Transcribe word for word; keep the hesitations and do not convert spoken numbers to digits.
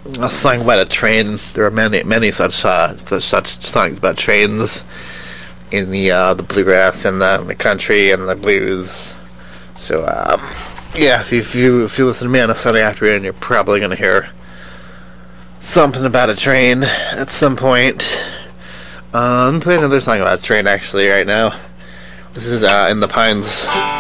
a song about a train. There are many, many such uh, such, such songs about trains in the uh, the bluegrass and the, the country and the blues. So, um, yeah, if you, if you if you listen to me on a Sunday afternoon, you're probably gonna hear something about a train at some point. Uh, I'm playing another song about a train actually right now. This is uh, In the Pines.